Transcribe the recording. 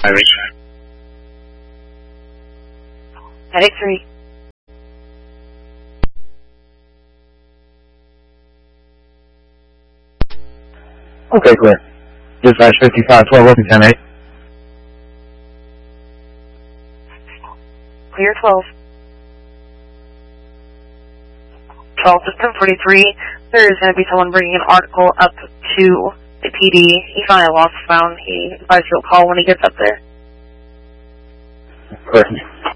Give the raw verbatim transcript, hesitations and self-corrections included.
Irish. Medic three. Okay, clear. Dispatch fifty-five twelve, open ten eight. Clear twelve. twelve to ten forty-three. There is going to be someone bringing an article up to the P D. He found a lost found. He advised you'll call when he gets up there. Clear.